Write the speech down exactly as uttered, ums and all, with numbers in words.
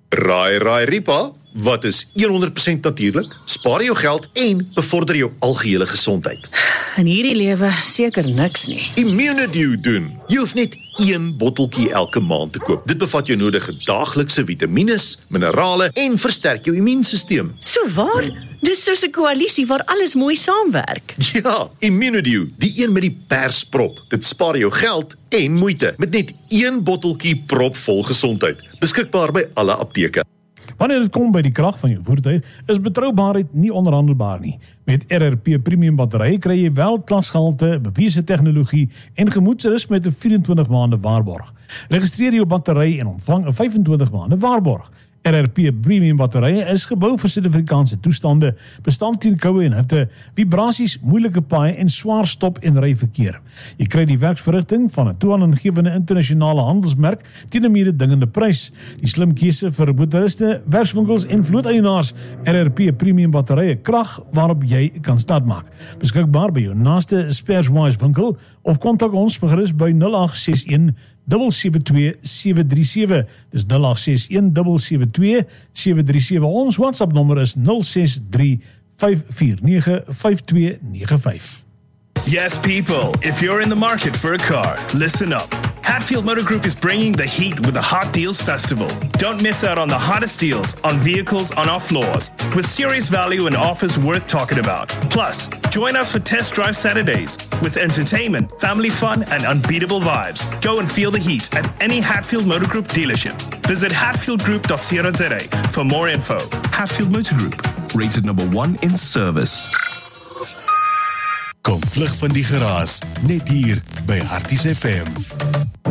Raai, raai, Ripa, wat is honderd persent natuurlik, spaar jou geld en bevorder jou algehele gesondheid. In hierdie lewe seker niks nie. Immunedew doen. Jy hoef net een botteltjie elke maand te koop. Dit bevat jou nodige daaglikse vitamines, minerale en versterk jou immuunstelsel. So waar? Dis soos 'n koalisie waar alles mooi saamwerk. Ja, Immunedew, die een met die persprop. Dit spaar jou geld en moeite met net een botteltjie propvol gesondheid. Beskikbaar by alle apteke. Wanneer dit kom by die krag van jou voertuig, is betroubaarheid nie onderhandelbaar nie. Met R R P premium batterye kry jy wel klasgehalte, bewyse tegnologie en gemoedsrus met 'n vyf-en-twintig maande waarborg. Registreer jou battery en ontvang 'n vyf-en-twintig maande waarborg. R R P premium batterye is gebou vir Suid-Afrikaanse toestande, bestand teen koue en hitte, vibrasies, moeilike paaie en swaar stop- en ryverkeer. Jy kry die werksverrigting van 'n toeaangewende internasionale handelsmerk teen 'n mededingende prys. Die slim keuse vir motoriste, werkswinkels en vlooteienaars. R R P premium batterye, krag waarop jy kan start maak. Beskikbaar by jou naaste Spareswise winkel of kontak ons gerus by nul agt ses een sewe sewe twee sewe drie sewe. Dis nul agt ses een sewe sewe twee sewe drie sewe. Ons WhatsApp nommer is nul ses drie vyf vier nege vyf twee nege vyf. Yes, people, if you're in the market for a car, listen up. Hatfield Motor Group is bringing the heat with the Hot Deals Festival. Don't miss out on the hottest deals on vehicles on our floors, with serious value and offers worth talking about. Plus, join us for test drive Saturdays with entertainment, family fun, and unbeatable vibes. Go and feel the heat at any Hatfield Motor Group dealership. Visit hatfield group dot co dot za for more info. Hatfield Motor Group, rated number one in service. Kom vlug van die geraas, net hier by Harties F M.